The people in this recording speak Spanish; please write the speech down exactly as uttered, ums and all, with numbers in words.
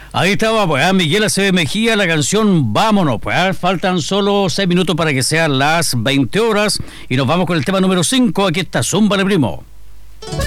Ahí estaba, pues, ah, Miguel Acevedo Mejía, la canción Vámonos, pues, ah, faltan solo seis minutos para que sean las veinte horas y nos vamos con el tema número cinco. Aquí está Zúmbale, primo.